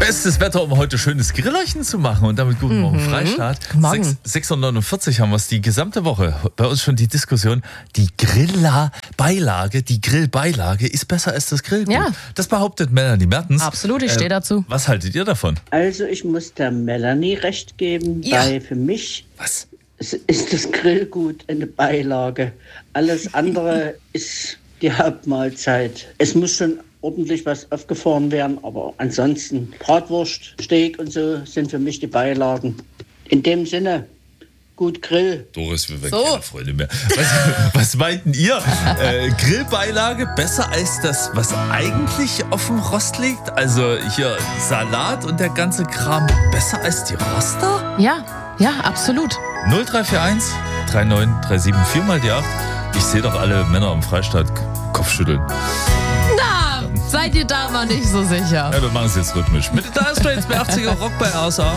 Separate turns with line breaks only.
Bestes Wetter, um heute schönes Grillerchen zu machen und damit guten Morgen Freistaat. 6:49 haben wir es die gesamte Woche. Bei uns schon die Diskussion, die Grillbeilage ist besser als das Grillgut.
Ja.
Das behauptet Melanie Mertens.
Absolut, ich stehe dazu.
Was haltet ihr davon?
Also ich muss der Melanie recht geben, weil für mich ist das Grillgut eine Beilage. Alles andere ist die Hauptmahlzeit. Es muss schon ordentlich was aufgefahren werden, aber ansonsten Bratwurst, Steak und so sind für mich die Beilagen. In dem Sinne, gut Grill.
Doris, wir werden keine Freunde mehr. Was meinten ihr? Grillbeilage besser als das, was eigentlich auf dem Rost liegt? Also hier Salat und der ganze Kram besser als die Roster?
Ja, absolut.
0341 3937 4 mal die 8. Ich sehe doch alle Männer am Freistaat Kopfschütteln.
Na, seid ihr da mal nicht so sicher?
Ja, wir machen es jetzt rhythmisch. Mit der Dire Straits bei 80er Rock bei RSA.